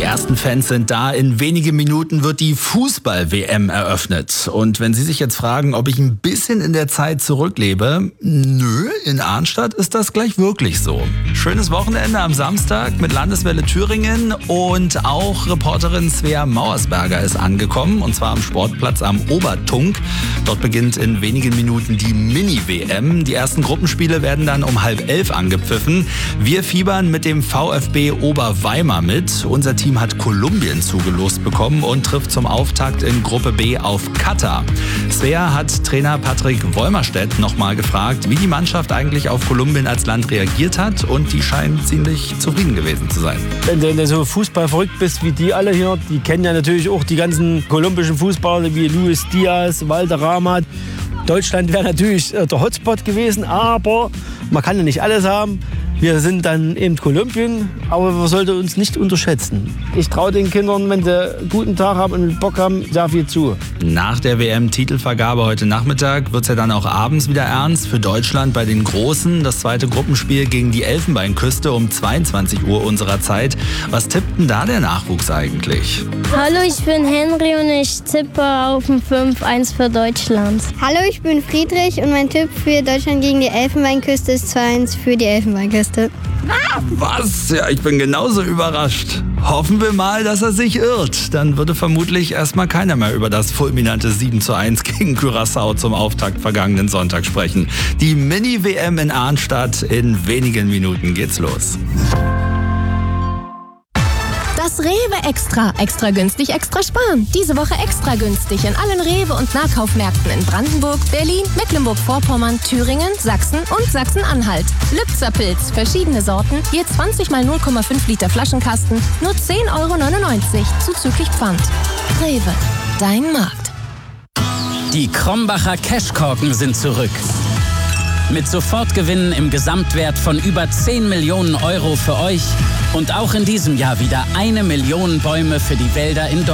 ersten Fans sind da. In wenigen Minuten wird die Fußball-WM eröffnet. Und wenn Sie sich jetzt fragen, ob ich ein bisschen in der Zeit zurücklebe, nö, in Arnstadt ist das gleich wirklich so. Schönes Wochenende am Samstag mit Landeswelle Thüringen und auch Reporterin Svea Mauersberger ist angekommen, und zwar am Sportplatz am Obertunk. Dort beginnt in wenigen Minuten die Mini-WM. Die ersten Gruppenspiele werden dann um 10:30 angepfiffen. Wir fiebern mit dem VfB Oberweimar mit. Unser Team hat Kolumbien zugelost bekommen und trifft zum Auftakt in Gruppe B auf Katar. Svea hat Trainer Patrick Wolmerstedt nochmal gefragt, wie die Mannschaft eigentlich auf Kolumbien als Land reagiert hat, und die scheinen ziemlich zufrieden gewesen zu sein. Wenn du so Fußball verrückt bist wie die alle hier, die kennen ja natürlich auch die ganzen kolumbischen Fußballer wie Luis Diaz, Valderrama. Deutschland wäre natürlich der Hotspot gewesen, aber man kann ja nicht alles haben. Wir sind dann eben Kolumbien, aber man sollte uns nicht unterschätzen. Ich traue den Kindern, wenn sie einen guten Tag haben und Bock haben, sehr viel zu. Nach der WM-Titelvergabe heute Nachmittag wird es ja dann auch abends wieder ernst für Deutschland bei den Großen. Das zweite Gruppenspiel gegen die Elfenbeinküste um 22 Uhr unserer Zeit. Was tippt denn da der Nachwuchs eigentlich? Hallo, ich bin Henry und ich tippe auf ein 5-1 für Deutschland. Hallo, ich bin Friedrich und mein Tipp für Deutschland gegen die Elfenbeinküste ist 2-1 für die Elfenbeinküste. Was? Ja, ich bin genauso überrascht. Hoffen wir mal, dass er sich irrt. Dann würde vermutlich erstmal keiner mehr über das fulminante 7:1 gegen Curaçao zum Auftakt vergangenen Sonntag sprechen. Die Mini-WM in Arnstadt, in wenigen Minuten geht's los. Das Rewe Extra. Extra günstig, extra sparen. Diese Woche extra günstig in allen Rewe- und Nahkaufmärkten in Brandenburg, Berlin, Mecklenburg-Vorpommern, Thüringen, Sachsen und Sachsen-Anhalt. Lübzer Pilz, verschiedene Sorten, je 20 mal 0,5 Liter Flaschenkasten, nur 10,99 € zuzüglich Pfand. Rewe, dein Markt. Die Krombacher Cashkorken sind zurück. Mit Sofortgewinnen im Gesamtwert von über 10 Millionen € für euch und auch in diesem Jahr wieder 1 Million Bäume für die Wälder in Deutschland.